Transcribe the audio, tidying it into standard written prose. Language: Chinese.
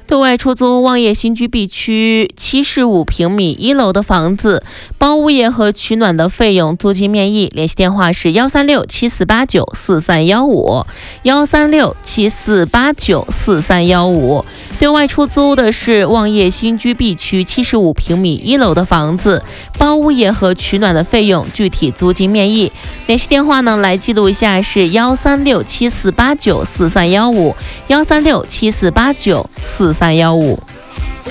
对外出租望业新居 B 区75平米1楼的房子，包物业和取暖的费用，租金面议。联系电话是13674894315 13674894315。对外出租的是望业新居 B 区75平米1楼的房子，包物业和取暖的费用，具体租金面议。联系电话呢，来记录一下是13674894315 13674894315。